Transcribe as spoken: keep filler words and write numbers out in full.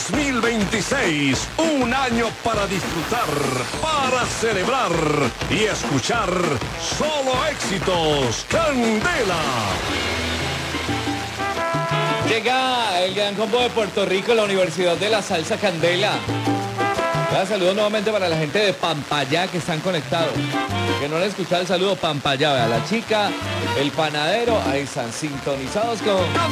dos mil veintiséis, un año para disfrutar, para celebrar y escuchar solo éxitos. Candela. Llega el gran combo de Puerto Rico, la Universidad de la Salsa Candela. Saludos nuevamente para la gente de Pampayá que están conectados. Que no han escuchado el saludo, Pampayá, vea, la chica, el panadero, ahí están sintonizados con